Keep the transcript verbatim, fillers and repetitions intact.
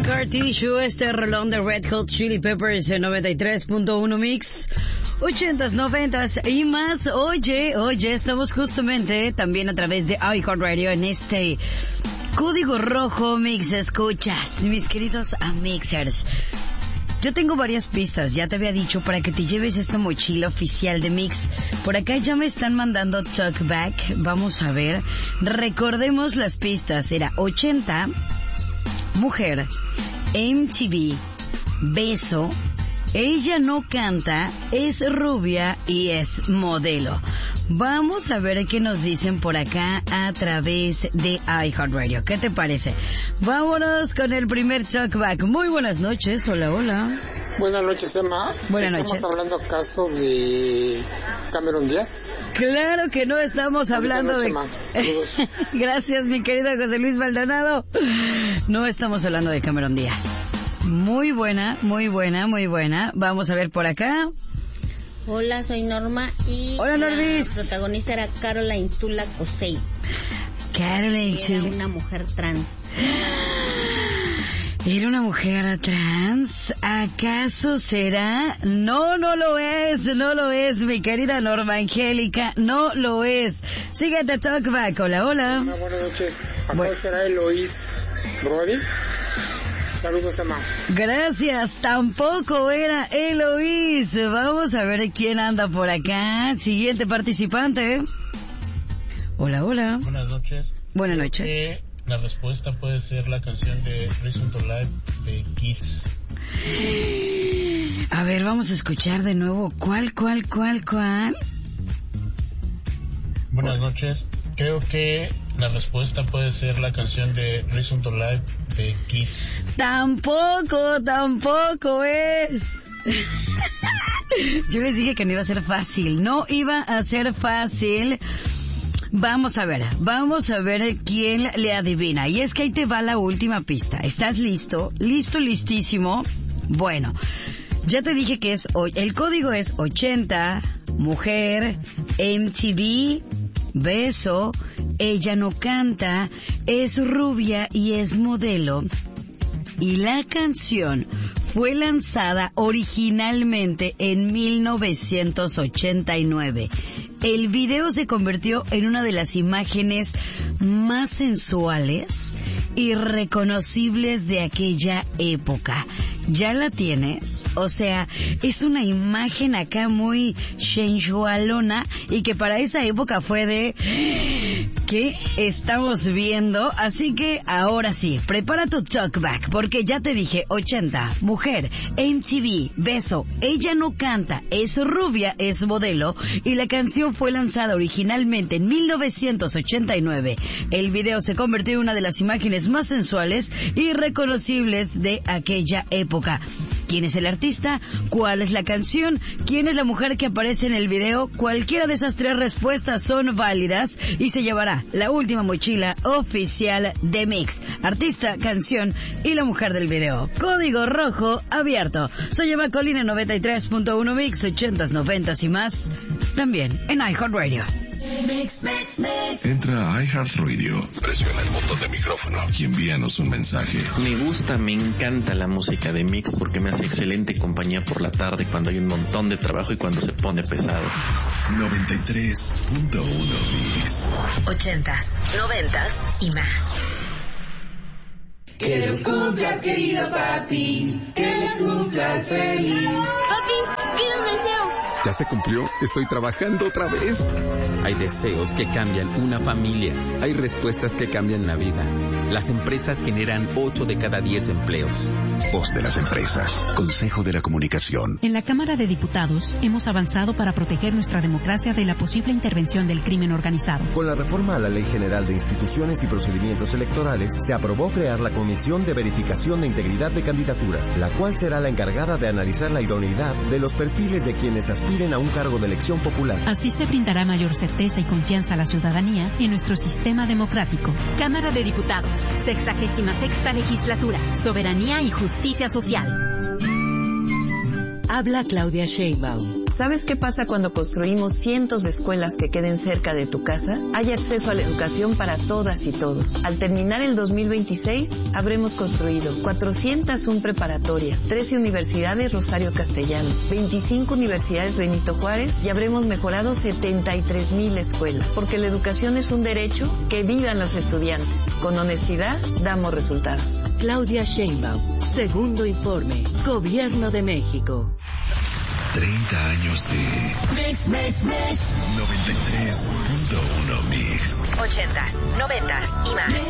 Scar Tissue, este rolón de Red Hot Chili Peppers en noventa y tres punto uno Mix, ochentas, noventas y más. Oye, oye, estamos justamente también a través de iHeartRadio en este Código Rojo Mix Escuchas, mis queridos amixers. Yo tengo varias pistas, ya te había dicho, para que te lleves esta mochila oficial de Mix. Por acá ya me están mandando talkback, vamos a ver. Recordemos las pistas, era ochenta, mujer, M T V, beso, ella no canta, es rubia y es modelo. Vamos a ver qué nos dicen por acá a través de iHeartRadio. ¿Qué te parece? Vámonos con el primer talkback. Muy buenas noches. Hola, hola. Buenas noches, Emma. Buenas noches. ¿Estamos hablando acaso de Cameron Díaz? Claro que no estamos hablando noche, de... Emma. Gracias, mi querido José Luis Maldonado. No estamos hablando de Cameron Díaz. Muy buena, muy buena, muy buena. Vamos a ver por acá. Hola, soy Norma y Hola, Norbis. La protagonista era Caroline Tula Kosei. Caroline Era Tula. una mujer trans. ¿Era una mujer trans? ¿Acaso será? No, no lo es, no lo es, mi querida Norma Angélica, no lo es. Síguete, talkback. Hola, hola. Hola, buenas noches. ¿Acaso Bueno. será Eloís Brody? Saludos, Emma. Gracias, tampoco era Eloís. Vamos a ver quién anda por acá. Siguiente participante. Hola, hola. Buenas noches. Buenas noches. Eh, la respuesta puede ser la canción de Reason to Life de Kiss. A ver, vamos a escuchar de nuevo. ¿Cuál, cuál, cuál, cuál? Buenas noches. Creo que la respuesta puede ser la canción de Reason to Life de Kiss. Tampoco, tampoco es. Yo les dije que no iba a ser fácil. No iba a ser fácil. Vamos a ver, vamos a ver quién le adivina. Y es que ahí te va la última pista. ¿Estás listo? ¿Listo, listísimo? Bueno, ya te dije que es hoy. El código es ochenta, mujer, M T V, beso, ella no canta, es rubia y es modelo. Y la canción fue lanzada originalmente en mil novecientos ochenta y nueve. El video se convirtió en una de las imágenes más sensuales y reconocibles de aquella época. ¿Ya la tienes? O sea, es una imagen acá muy sensualona y que para esa época fue de... ¿qué estamos viendo? Así que ahora sí, prepara tu talkback, porque ya te dije, ochenta, mujer, M T V, beso, ella no canta, es rubia, es modelo, y la canción fue lanzada originalmente en mil novecientos ochenta y nueve. El video se convirtió en una de las imágenes más sensuales y reconocibles de aquella época. ¿Quién es el artista? ¿Cuál es la canción? ¿Quién es la mujer que aparece en el video? Cualquiera de esas tres respuestas son válidas y se llevará la última mochila oficial de Mix. Artista, canción y la mujer del video. Código rojo abierto. Soy Emma Colina, noventa y tres punto uno Mix, ochentas, noventas y más. También en iHeartRadio. Mix, mix, mix. Entra a iHeartRadio, presiona el botón de micrófono y envíanos un mensaje. Me gusta, me encanta la música de Mix porque me hace excelente compañía por la tarde cuando hay un montón de trabajo y cuando se pone pesado. noventa y tres punto uno Mix. Ochentas, noventas y más. Que los cumplas, querido papi, que los cumplas feliz. Papi, pide un deseo. ¿Ya se cumplió? Estoy trabajando otra vez. Hay deseos que cambian una familia. Hay respuestas que cambian la vida. Las empresas generan ocho de cada diez empleos. Voz de las empresas. Consejo de la Comunicación. En la Cámara de Diputados hemos avanzado para proteger nuestra democracia de la posible intervención del crimen organizado. Con la reforma a la Ley General de Instituciones y Procedimientos Electorales, se aprobó crear la Comisión de Verificación de Integridad de Candidaturas, la cual será la encargada de analizar la idoneidad de los perfiles de quienes aspiren a un cargo de elección popular. Así se brindará mayor certeza y confianza a la ciudadanía en nuestro sistema democrático. Cámara de Diputados, sexagésima sexta legislatura, soberanía y justicia social. Habla Claudia Sheinbaum. ¿Sabes qué pasa cuando construimos cientos de escuelas que queden cerca de tu casa? Hay acceso a la educación para todas y todos. Al terminar el dos mil veintiséis, habremos construido cuatrocientas uno preparatorias, trece universidades Rosario Castellanos, veinticinco universidades Benito Juárez y habremos mejorado setenta y tres mil escuelas. Porque la educación es un derecho, que vivan los estudiantes. Con honestidad, damos resultados. Claudia Sheinbaum, segundo informe, Gobierno de México. treinta años de Mix, Mix, Mix. noventa y tres punto uno Mix. ochentas, noventas y más.